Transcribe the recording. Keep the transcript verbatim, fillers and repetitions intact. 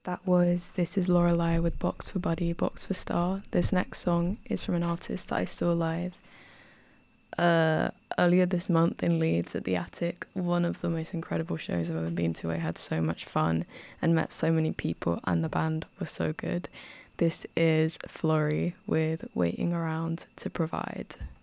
That was This Is Lorelei with Box for Buddy, Box for Star. This next song is from an artist that I saw live uh, earlier this month in Leeds at the Attic. One of the most incredible shows I've ever been to. I had so much fun and met so many people, and the band was so good. This is Florrie with Waiting Around to Provide.